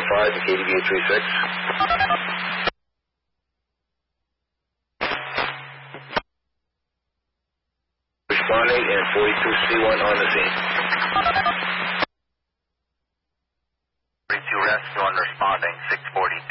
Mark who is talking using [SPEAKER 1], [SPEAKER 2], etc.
[SPEAKER 1] 5 to KDVA 36. Responding and 42C1 on the scene.
[SPEAKER 2] 42 rescue on responding, 640.